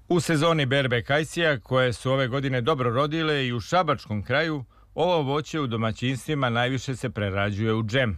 U sezoni berbe kajsija, koje su ove godine dobro rodile i u šabačkom kraju, ovo voće u domaćinstvima najviše se prerađuje u džem.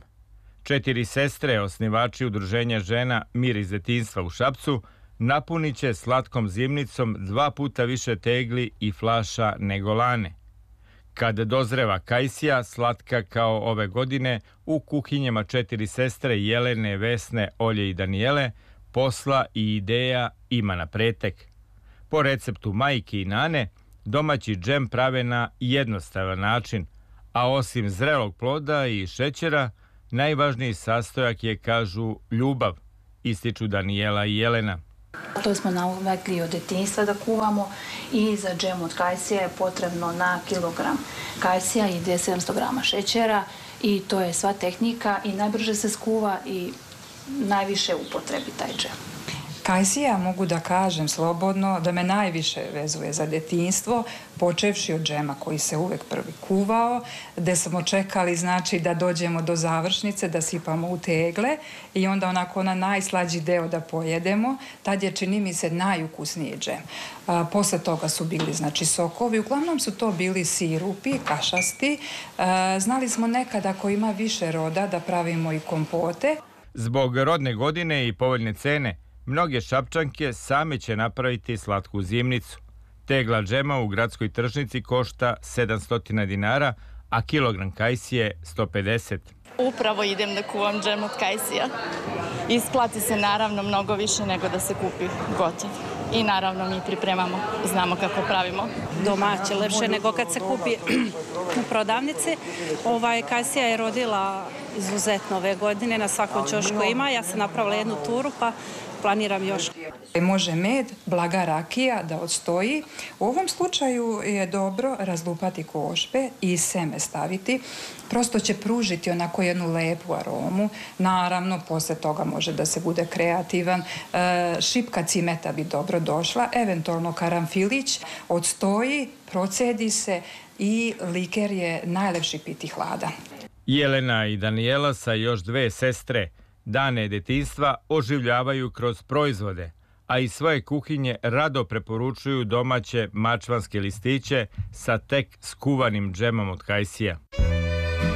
4 sestre, osnivači udruženja žena Mir iz detinjstva u Šapcu, napunit će slatkom zimnicom 2 puta više tegli i flaša nego lane. Kad dozreva kajsija, slatka kao ove godine, u kuhinjama 4 sestre Jelene, Vesne, Olje i Danijele, posla i ideja ima na pretek. Po receptu majke i nane, domaći džem prave na jednostavan način, a osim zrelog ploda i šećera, najvažniji sastojak je, kažu, ljubav, ističu Danijela i Jelena. To smo navikli od detinjstva da kuvamo i za džem od kajsija je potrebno na kilogram kajsija i 700 grama šećera i to je sva tehnika i najbrže se skuva i najviše upotrebi taj džem. Kajsija, mogu da kažem slobodno, da me najviše vezuje za detinjstvo, počevši od džema koji se uvek prvi kuvao, gde smo čekali, znači, da dođemo do završnice, da sipamo u tegle i onda onako na najslađi deo da pojedemo. Tad je, čini mi se, najukusniji džem. Posle toga su bili, znači, sokovi. Uglavnom su to bili sirupi, kašasti. Znali smo nekada, ako ima više roda, da pravimo i kompote. Zbog rodne godine i povoljne cene, mnoge Šapčanke same će napraviti slatku zimnicu. Tegla džema u gradskoj tržnici košta 700 dinara, a kilogram kajsije 150. Upravo idem da kuvam džem od kajsija. Isplati se naravno mnogo više nego da se kupi gotov. I naravno mi pripremamo, znamo kako pravimo. Domaće, lepše nego kad se kupi u prodavnici. Kajsija je rodila izuzetno ove godine, na svakom ćošku ima. Ja sam napravila jednu turu pa planiram još. Može med, blaga rakija da odstoji. U ovom slučaju je dobro razlupati košpe i seme staviti. Prosto će pružiti onako jednu lepu aromu. Naravno, posle toga može da se bude kreativan. Šipka cimeta bi dobro došla, eventualno karanfilić, odstoji, procedi se i liker je najlepši piti hladan. Jelena i Danijela sa još 2 sestre dane detinjstva oživljavaju kroz proizvode, a iz svoje kuhinje rado preporučuju domaće mačvanske listiće sa tek skuvanim džemom od kajsija.